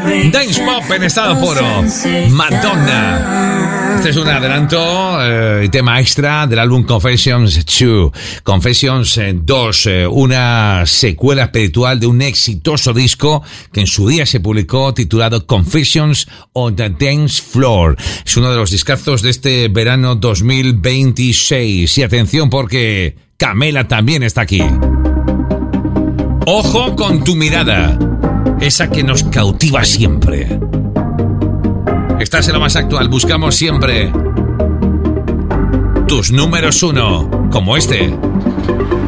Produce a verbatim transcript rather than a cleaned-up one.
Dance Pop en estado puro. Madonna. Este es un adelanto y eh, tema extra del álbum Confessions dos. Confessions dos, eh, una secuela espiritual de un exitoso disco que en su día se publicó titulado Confessions on the Dance Floor. Es uno de los discazos de este verano dos mil veintiséis. Y atención porque Camela también está aquí. Ojo con tu mirada, esa que nos cautiva siempre. Estás en lo más actual, buscamos siempre tus números uno, como este.